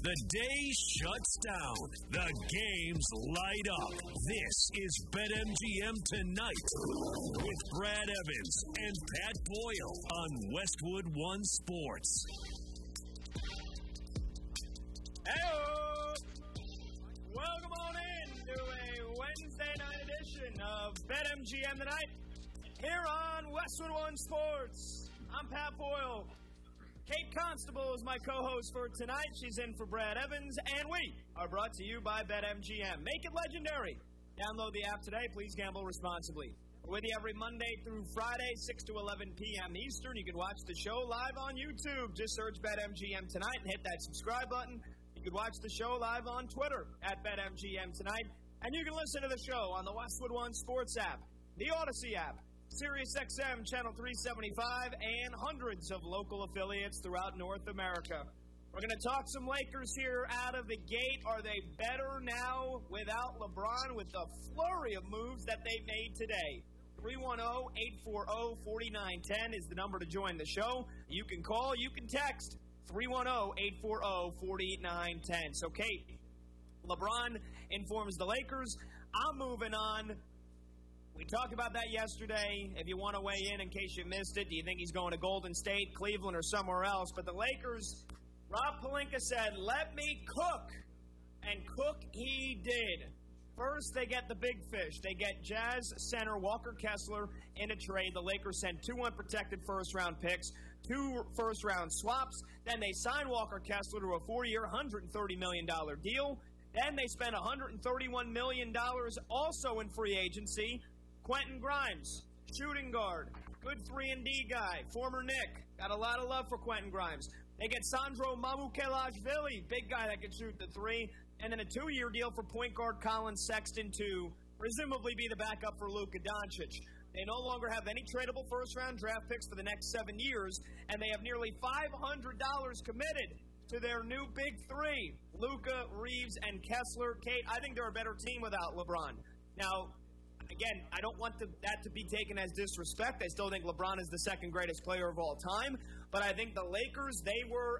The day shuts down. The games light up. This is BetMGM Tonight with Brad Evans and Pat Boyle on Westwood One Sports. Hey-o! Welcome on in to a Wednesday night edition of BetMGM Tonight here on Westwood One Sports. I'm Pat Boyle. Kate Constable is my co-host for tonight. She's in for Brad Evans, and we are brought to you by BetMGM. Make it legendary. Download the app today. Please gamble responsibly. We're with you every Monday through Friday, 6 to 11 p.m. Eastern. You can watch the show live on YouTube. Just search BetMGM Tonight and hit that subscribe button. You can watch the show live on Twitter at BetMGM Tonight. And you can listen to the show on the Westwood One Sports app, the Odyssey app, SiriusXM Channel 375, and hundreds of local affiliates throughout North America. We're going to talk some Lakers here out of the gate. Are they better now without LeBron with the flurry of moves that they made today? 310-840-4910 is the number to join the show. You can call, you can text, 310-840-4910. So, Kate, LeBron informs the Lakers. I'm moving on. We talked about that yesterday. If you want to weigh in case you missed it, do you think he's going to Golden State, Cleveland, or somewhere else? But the Lakers, Rob Pelinka said, let me cook. And cook he did. First, they get the big fish. They get Jazz center Walker Kessler in a trade. The Lakers send 2 unprotected first-round picks, 2 first-round swaps. Then they sign Walker Kessler to a 4-year, $130 million deal. Then they spend $131 million also in free agency. Quentin Grimes, shooting guard, good 3-and-D guy, former Knick. Got a lot of love for Quentin Grimes. They get Sandro Mamukelashvili, big guy that can shoot the 3, and then a 2-year deal for point guard Colin Sexton to presumably be the backup for Luka Doncic. They no longer have any tradable first-round draft picks for the next 7 years, and they have nearly $500 committed to their new big 3, Luka, Reeves, and Kessler. Kate, I think they're a better team without LeBron. Now, again, I don't want that to be taken as disrespect. I still think LeBron is the second greatest player of all time. But I think the Lakers, they were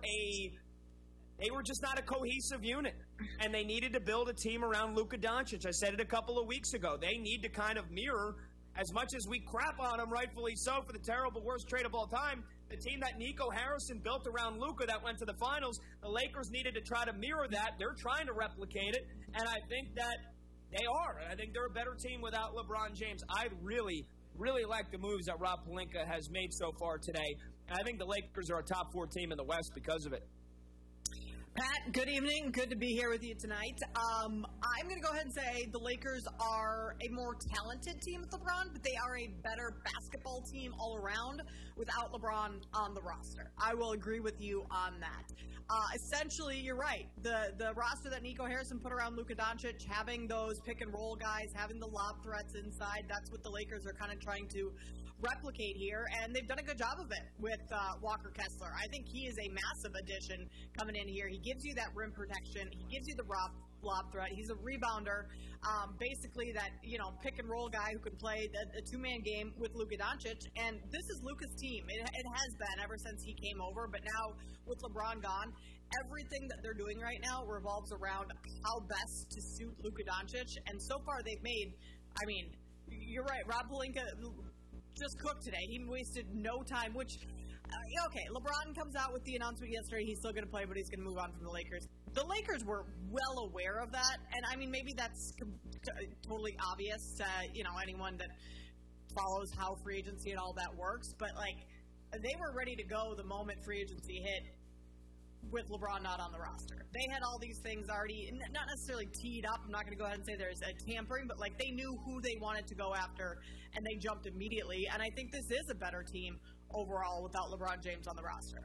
just not a cohesive unit. And they needed to build a team around Luka Doncic. I said it a couple of weeks ago. They need to kind of mirror, as much as we crap on them, rightfully so, for the terrible worst trade of all time, the team that Nico Harrison built around Luka that went to the finals, the Lakers needed to try to mirror that. They're trying to replicate it. And I think that they are. I think they're a better team without LeBron James. I really, really like the moves that Rob Pelinka has made so far today. And I think the Lakers are a top 4 team in the West because of it. Pat, good evening. Good to be here with you tonight. I'm going to go ahead and say the Lakers are a more talented team with LeBron, but they are a better basketball team all around without LeBron on the roster. I will agree with you on that. Essentially, you're right. The roster that Nico Harrison put around Luka Doncic, having those pick-and-roll guys, having the lob threats inside, that's what the Lakers are kind of trying to replicate here, and they've done a good job of it with Walker Kessler. I think he is a massive addition coming in here. He gives you that rim protection. He gives you the lob threat. He's a rebounder, basically that, pick-and-roll guy who can play a two-man game with Luka Doncic, and this is Luka's team. It has been ever since he came over, but now with LeBron gone, everything that they're doing right now revolves around how best to suit Luka Doncic, and so far they've made, you're right, Rob Pelinka just cooked today. He wasted no time, which, okay, LeBron comes out with the announcement yesterday he's still going to play, but he's going to move on from the Lakers. The Lakers were well aware of that, and, maybe that's totally obvious to, anyone that follows how free agency and all that works, but, they were ready to go the moment free agency hit with LeBron not on the roster. They had all these things already, not necessarily teed up. I'm not going to go ahead and say there's a tampering, but they knew who they wanted to go after, and they jumped immediately. And I think this is a better team overall without LeBron James on the roster.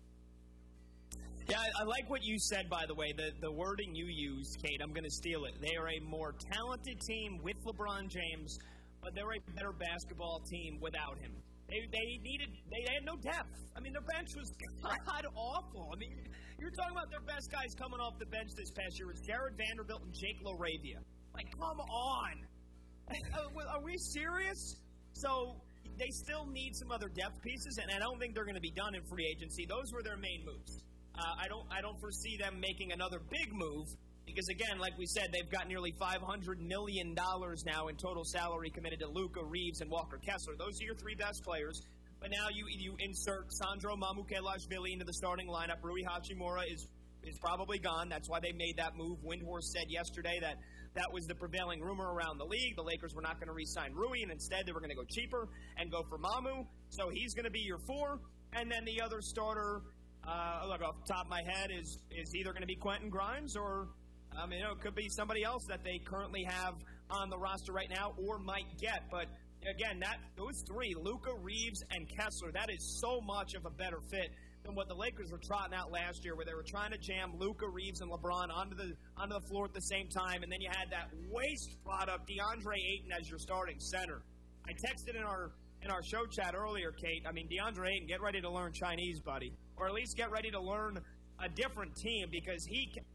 Yeah, I like what you said, by the way, the wording you used, Kate. I'm going to steal it. They are a more talented team with LeBron James, but they're a better basketball team without him. They had no depth. Their bench was god-awful. You're talking about their best guys coming off the bench this past year was Jared Vanderbilt and Jake LaRavia. Come on. Are we serious? So they still need some other depth pieces, and I don't think they're going to be done in free agency. Those were their main moves. I don't foresee them making another big move because, again, like we said, they've got nearly $500 million now in total salary committed to Luka, Reeves, and Walker Kessler. Those are your three best players. But now you insert Sandro Mamukelashvili into the starting lineup. Rui Hachimura is probably gone. That's why they made that move. Windhorst said yesterday that was the prevailing rumor around the league. The Lakers were not going to re-sign Rui, and instead they were going to go cheaper and go for Mamu. So he's going to be your 4. And then the other starter, look, off the top of my head, is either going to be Quentin Grimes or it could be somebody else that they currently have on the roster right now or might get. But again, those three, Luka, Reeves, and Kessler, that is so much of a better fit than what the Lakers were trotting out last year, where they were trying to jam Luka, Reeves, and LeBron onto the floor at the same time, and then you had that waste product, DeAndre Ayton, as your starting center. I texted in our show chat earlier, Kate. I mean, DeAndre Ayton, get ready to learn Chinese, buddy, or at least get ready to learn a different team because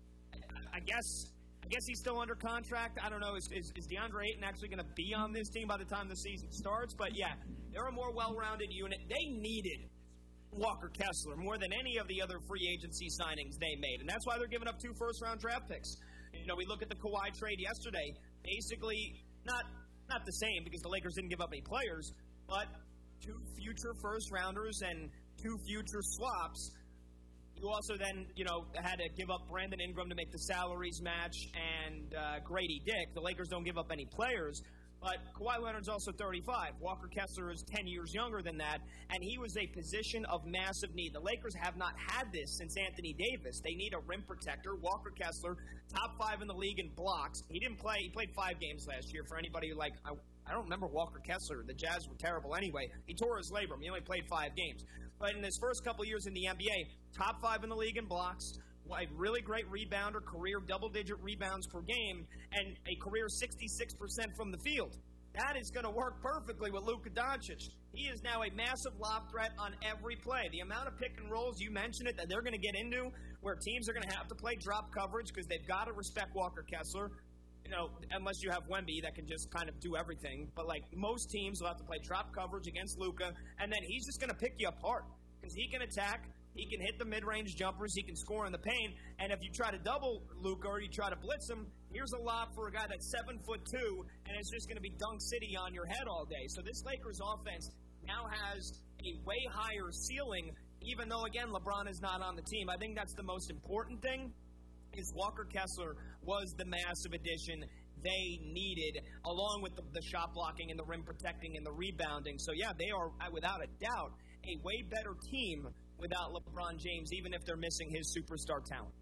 I guess he's still under contract. I don't know. Is DeAndre Ayton actually going to be on this team by the time the season starts? But, yeah, they're a more well-rounded unit. They needed Walker Kessler more than any of the other free agency signings they made. And that's why they're giving up 2 first-round draft picks. We look at the Kawhi trade yesterday. Basically, not the same because the Lakers didn't give up any players, but 2 future first-rounders and 2 future swaps. You also then, had to give up Brandon Ingram to make the salaries match and Grady Dick. The Lakers don't give up any players, but Kawhi Leonard's also 35. Walker Kessler is 10 years younger than that, and he was a position of massive need. The Lakers have not had this since Anthony Davis. They need a rim protector. Walker Kessler, top 5 in the league in blocks. He didn't play. He played 5 games last year. For anybody who, I don't remember Walker Kessler. The Jazz were terrible anyway. He tore his labrum. He only played 5 games. But in his first couple years in the NBA, top 5 in the league in blocks, a really great rebounder, career double-digit rebounds per game, and a career 66% from the field. That is going to work perfectly with Luka Doncic. He is now a massive lob threat on every play. The amount of pick and rolls, you mentioned it, that they're going to get into where teams are going to have to play drop coverage because they've got to respect Walker Kessler. Unless you have Wemby that can just kind of do everything. But, most teams will have to play drop coverage against Luka, and then he's just going to pick you apart because he can attack, he can hit the mid-range jumpers, he can score in the paint, and if you try to double Luka or you try to blitz him, here's a lob for a guy that's 7'2", and it's just going to be dunk city on your head all day. So this Lakers offense now has a way higher ceiling, even though, again, LeBron is not on the team. I think that's the most important thing. Is Walker Kessler was the massive addition they needed, along with the shot blocking and the rim protecting and the rebounding. So, yeah, they are, without a doubt, a way better team without LeBron James, even if they're missing his superstar talent.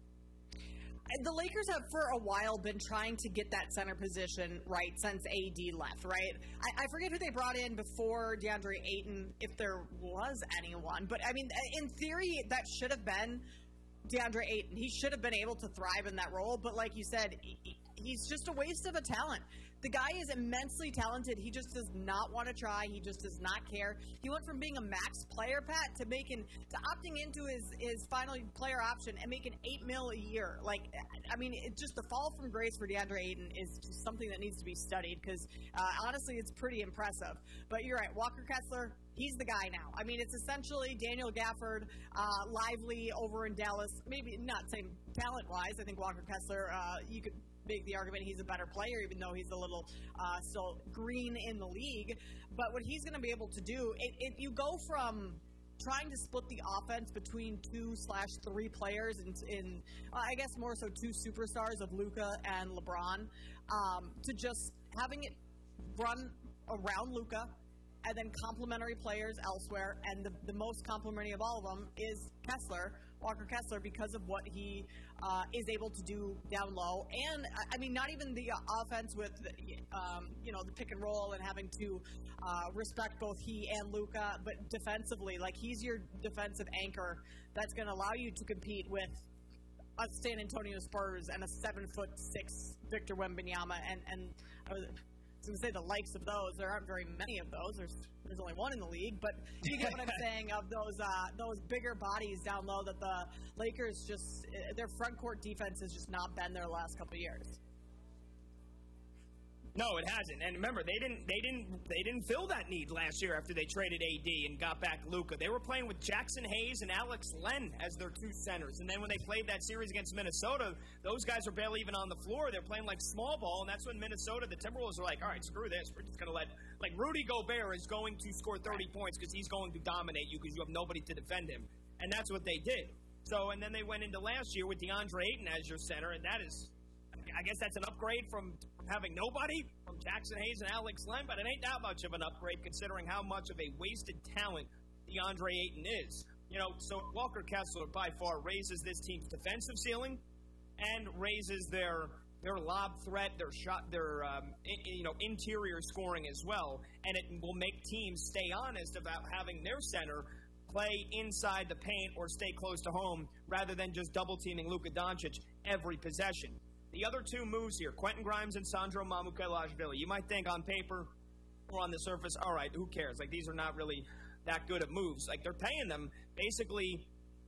The Lakers have for a while been trying to get that center position right since AD left, right? I forget who they brought in before DeAndre Ayton, if there was anyone. But, in theory, that should have been DeAndre Ayton. He should have been able to thrive in that role, but like you said, he's just a waste of a talent. The guy is immensely talented. He just does not want to try. He just does not care. He went from being a max player, Pat, to opting into his final player option and making $8 million a year. It's just the fall from grace for DeAndre Ayton is just something that needs to be studied because honestly, it's pretty impressive. But you're right, Walker Kessler, he's the guy now. It's essentially Daniel Gafford, Lively over in Dallas. Maybe not same talent-wise. I think Walker Kessler, you could make the argument he's a better player, even though he's a little still green in the league. But what he's going to be able to do, if you go from trying to split the offense between 2/3 players in I guess more so 2 superstars of Luka and LeBron, to just having it run around Luka and then complementary players elsewhere, and the most complementary of all of them is Walker Kessler, because of what he is able to do down low. And, not even the offense with, the pick and roll and having to respect both he and Luka, but defensively, he's your defensive anchor that's going to allow you to compete with a San Antonio Spurs and a 7'6" Victor Wembanyama, and I was going to say the likes of those. There aren't very many of those. There's only one in the league, but you get what I'm saying, of those bigger bodies down low that the Lakers just, their front court defense has just not been there the last couple of years. No, it hasn't. And remember, they didn't fill that need last year after they traded AD and got back Luka. They were playing with Jackson Hayes and Alex Len as their two centers. And then when they played that series against Minnesota, those guys are barely even on the floor. They're playing like small ball, and that's when Minnesota, the Timberwolves, are like, all right, screw this. We're just going to let – like Rudy Gobert is going to score 30 points because he's going to dominate you because you have nobody to defend him. And that's what they did. So, and then they went into last year with DeAndre Ayton as your center, and that is – I guess that's an upgrade from having nobody, from Jackson Hayes and Alex Len, but it ain't that much of an upgrade considering how much of a wasted talent DeAndre Ayton is. You know, so Walker Kessler by far raises this team's defensive ceiling and raises their lob threat, their shot, their interior scoring as well, and it will make teams stay honest about having their center play inside the paint or stay close to home rather than just double-teaming Luka Doncic every possession. The other two moves here, Quentin Grimes and Sandro Mamukelashvili. You might think on paper or on the surface, all right, who cares? Like, these are not really that good of moves. Like, they're paying them basically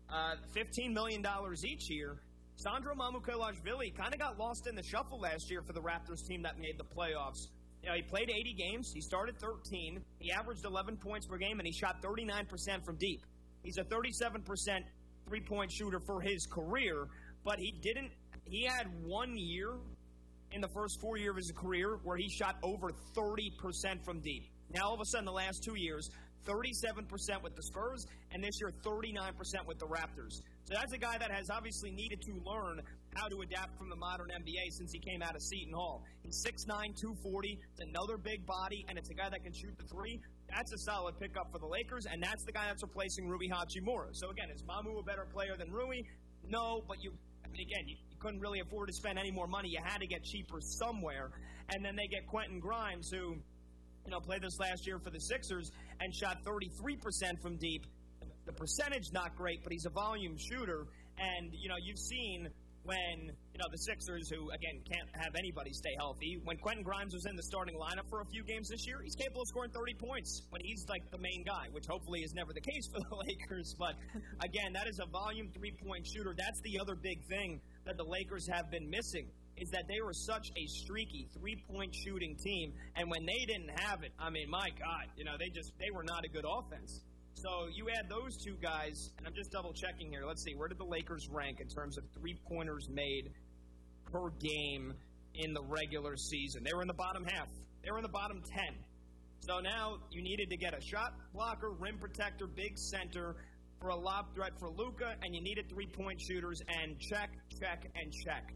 $15 million each year. Sandro Mamukelashvili kind of got lost in the shuffle last year for the Raptors team that made the playoffs. You know, he played 80 games. He started 13. He averaged 11 points per game, and he shot 39% from deep. He's a 37% three-point shooter for his career, but he had 1 year in the first 4 years of his career where he shot over 30% from deep. Now, all of a sudden, the last 2 years, 37% with the Spurs, and this year, 39% with the Raptors. So that's a guy that has obviously needed to learn how to adapt from the modern NBA since he came out of Seton Hall. He's 6'9", 240. It's another big body, and it's a guy that can shoot the three. That's a solid pickup for the Lakers, and that's the guy that's replacing Rui Hachimura. So, again, is Mamu a better player than Rui? No, but you couldn't really afford to spend any more money. You had to get cheaper somewhere. And then they get Quentin Grimes, who, played this last year for the Sixers and shot 33% from deep. The percentage not great, but he's a volume shooter. And, you've seen when, the Sixers, who, again, can't have anybody stay healthy, when Quentin Grimes was in the starting lineup for a few games this year, he's capable of scoring 30 points when he's, like, the main guy, which hopefully is never the case for the Lakers. But, again, that is a volume three-point shooter. That's the other big thing that the Lakers have been missing, is that they were such a streaky three-point shooting team. And when they didn't have it, I mean, my God, they were not a good offense. So you add those two guys, and I'm just double-checking here. Let's see, where did the Lakers rank in terms of three-pointers made per game in the regular season? They were in the bottom half. They were in the bottom 10. So now you needed to get a shot blocker, rim protector, big center for a lob threat for Luka, and you needed three-point shooters, and check, and check.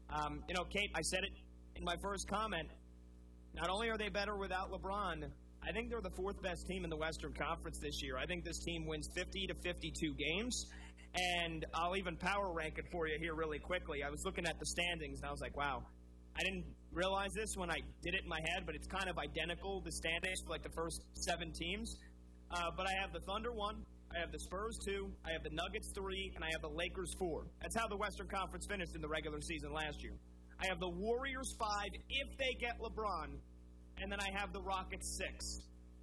Kate, I said it in my first comment. Not only are they better without LeBron, I think they're the fourth best team in the Western Conference this year. I think this team wins 50 to 52 games, and I'll even power rank it for you here really quickly. I was looking at the standings, and I was like, wow, I didn't realize this when I did it in my head, but it's kind of identical, the standings for like the first 7 teams. But I have the Thunder 1, I have the Spurs 2, I have the Nuggets 3, and I have the Lakers 4. That's how the Western Conference finished in the regular season last year. I have the Warriors 5 if they get LeBron, and then I have the Rockets 6.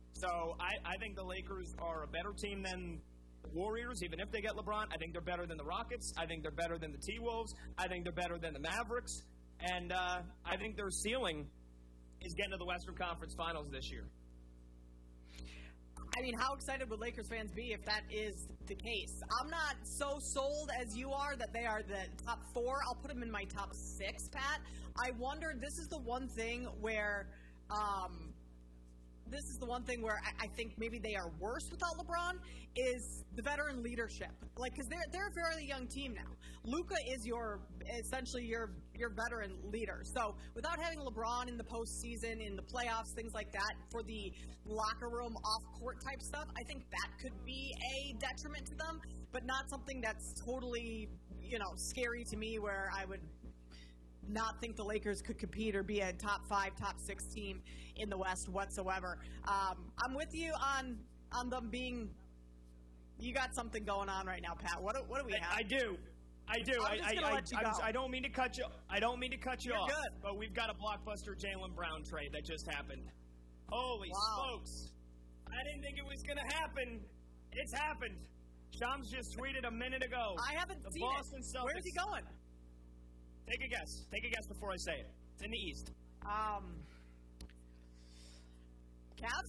So I think the Lakers are a better team than the Warriors, even if they get LeBron. I think they're better than the Rockets. I think they're better than the T-Wolves. I think they're better than the Mavericks. And I think their ceiling is getting to the Western Conference Finals this year. I mean, how excited would Lakers fans be if that is the case? I'm not so sold as you are that they are the top 4. I'll put them in my top 6, Pat. I wonder, this is the one thing where I think maybe they are worse without LeBron, is the veteran leadership. Like, because they're a fairly young team now. Luka is essentially your veteran leader. So without having LeBron in the postseason, in the playoffs, things like that, for the locker room, off-court type stuff, I think that could be a detriment to them, but not something that's totally, scary to me where I would not think the Lakers could compete or be a top 5, top 6 team in the West whatsoever. I'm with you on them being. You got something going on right now, Pat. What do we have? I do. I'm just gonna let you go. I don't mean to cut you. I don't mean to cut you You're off. Good. But we've got a blockbuster Jaylen Brown trade that just happened. Holy smokes! I didn't think it was going to happen. It's happened. Shams just tweeted a minute ago. I haven't seen Boston it. Celtics. Where's he going? Take a guess. Take a guess before I say it. It's in the East. Cavs